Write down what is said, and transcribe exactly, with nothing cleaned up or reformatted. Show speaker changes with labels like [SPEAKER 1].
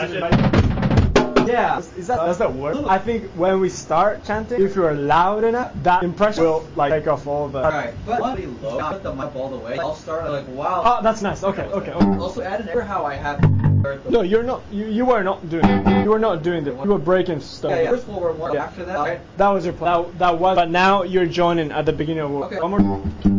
[SPEAKER 1] Yeah, is, is that does that work? I think when we start chanting, if you're loud enough, that impression will like take off all the.
[SPEAKER 2] Alright, but I'll be low. I'll put the mic all the way. I'll start like wow.
[SPEAKER 1] Oh, that's nice. Okay, okay. okay.
[SPEAKER 2] Also, add an error how I have.
[SPEAKER 1] No, you're not. You, you were not doing it. You were not doing it. You were breaking stuff.
[SPEAKER 2] Yeah, yeah. First forward one. After that, right?
[SPEAKER 1] That was your plan. That, that was. But now you're joining at the beginning of.
[SPEAKER 2] Okay.
[SPEAKER 1] One more.